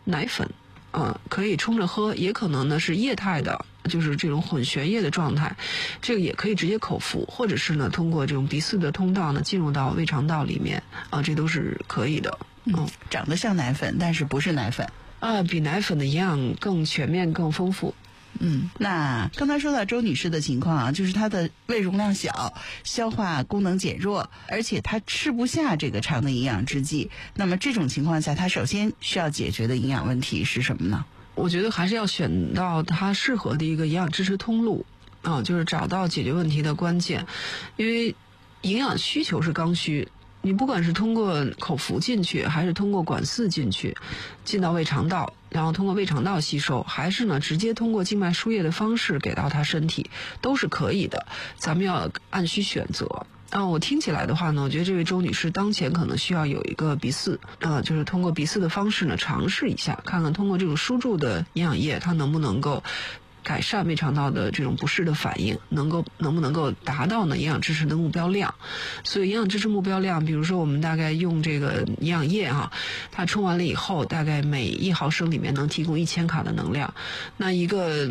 奶粉，可以冲着喝，也可能呢是液态的，就是这种混悬液的状态，这个也可以直接口服，或者是呢通过这种鼻饲的通道呢进入到胃肠道里面，这都是可以的。 长得像奶粉，但是不是奶粉比奶粉的营养更全面、更丰富。 那刚才说到周女士的情况就是她的胃容量小，消化功能减弱，而且她吃不下这个肠的营养制剂。那么这种情况下，她首先需要解决的营养问题是什么呢？ 我觉得还是要选到她适合的一个营养支持通路就是找到解决问题的关键。因为营养需求是刚需，你不管是通过口服进去，还是通过管饲进去，进到胃肠道，然后通过胃肠道吸收，还是呢直接通过静脉输液的方式给到他身体，都是可以的。咱们要按需选择。我听起来的话呢，我觉得这位周女士当前可能需要有一个鼻饲，就是通过鼻饲的方式呢尝试一下，看看通过这种输注的营养液，它能不能够改善胃肠道的这种不适的反应，能不能够达到呢营养支持的目标量。所以营养支持目标量，比如说我们大概用这个营养液它冲完了以后，大概每1毫升里面能提供1000卡的能量。那一个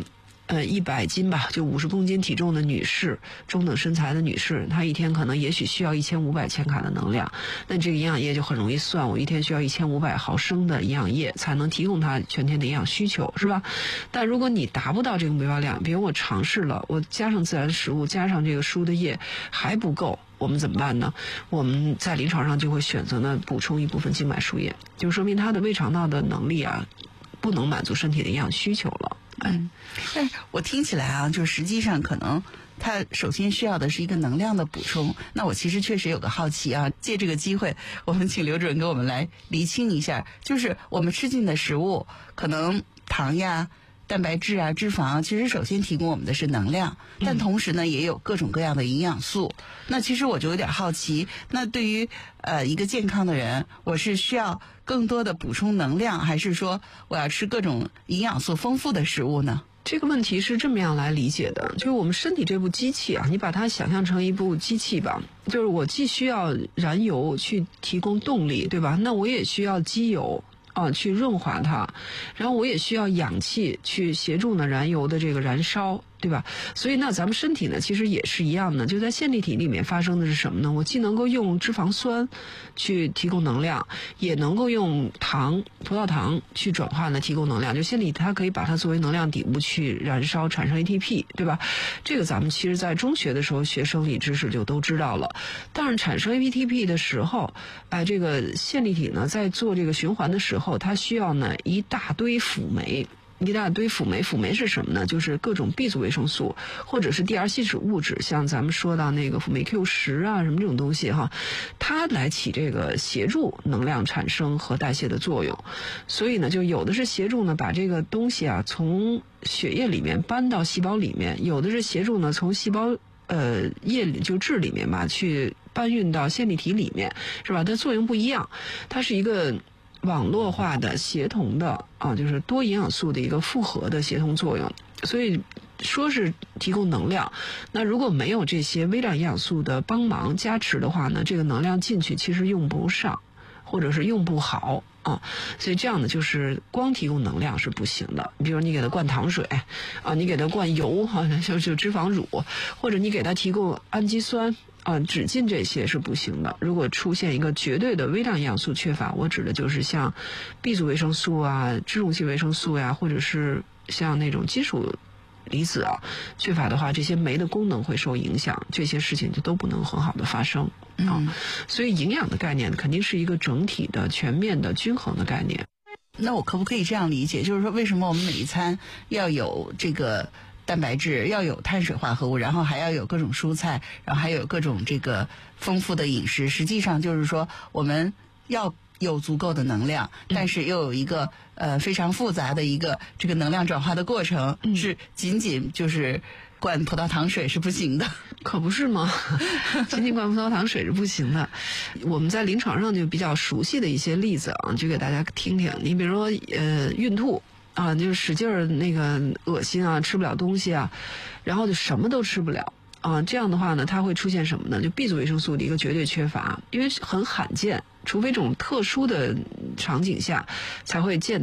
100斤吧，就50公斤体重的女士，中等身材的女士，她一天可能也许需要1500千卡的能量。那这个营养液就很容易算，我一天需要1500毫升的营养液才能提供她全天的营养需求，是吧？但如果你达不到这个目标量，比如我尝试了，我加上自然食物，加上这个输的液还不够，我们怎么办呢？我们在临床上就会选择呢补充一部分静脉输液，就说明她的胃肠道的能力不能满足身体的营养需求了。 但是我听起来就实际上可能他首先需要的是一个能量的补充。那我其实确实有个好奇借这个机会，我们请刘主任给我们来厘清一下，就是我们吃进的食物，可能糖呀、蛋白质脂肪，其实首先提供我们的是能量，但同时呢也有各种各样的营养素。那其实我就有点好奇，那对于一个健康的人，我是需要更多的补充能量，还是说我要吃各种营养素丰富的食物呢？ 这个问题是这么样来理解的，就是我们身体这部机器你把它想象成一部机器吧，就是我既需要燃油去提供动力，对吧？那我也需要机油去润滑它，然后我也需要氧气去协助呢燃油的这个燃烧，对吧？所以呢咱们身体呢其实也是一样的，就在线粒体里面发生的是什么呢？我既能够用脂肪酸去提供能量，也能够用葡萄糖去转化呢提供能量，就线粒体它可以把它作为能量底部去燃烧，产生 ATP， 对吧？这个咱们其实在中学的时候学生理知识就都知道了。但是产生 ATP 的时候这个线粒体呢在做这个循环的时候，它需要呢一大堆辅酶。辅酶是什么呢？就是各种 B 族维生素或者是 DR 稀释物质，像咱们说到那个辅酶 Q10什么这种东西它来起这个协助能量产生和代谢的作用。所以呢就有的是协助呢把这个东西从血液里面搬到细胞里面，有的是协助呢从细胞液里就质里面去搬运到线粒体里面，是吧？它作用不一样，它是一个网络化的协同的就是多营养素的一个复合的协同作用。所以说是提供能量，那如果没有这些微量营养素的帮忙加持的话呢，这个能量进去其实用不上，或者是用不好所以这样的就是光提供能量是不行的。比如你给它灌糖水你给它灌油就脂肪乳，或者你给它提供氨基酸只进这些是不行的。如果出现一个绝对的微量营养素缺乏，我指的就是像 B 族维生素脂溶性维生素或者是像那种金属离子缺乏的话，这些酶的功能会受影响，这些事情就都不能很好的发生所以营养的概念肯定是一个整体的、全面的、均衡的概念。 那我可不可以这样理解，就是说为什么我们每一餐要有这个蛋白质，要有碳水化合物，然后还要有各种蔬菜，然后还有各种这个丰富的饮食，实际上就是说我们要有足够的能量，但是又有一个非常复杂的一个这个能量转化的过程，是仅仅就是灌葡萄糖水是不行的。 可不是吗？仅仅灌葡萄糖水是不行的。我们在临床上就比较熟悉的一些例子就给大家听听。你比如说孕吐就是使劲儿那个恶心吃不了东西然后就什么都吃不了这样的话呢，它会出现什么呢？就 B 族维生素的一个绝对缺乏，因为很罕见，除非这种特殊的场景下才会见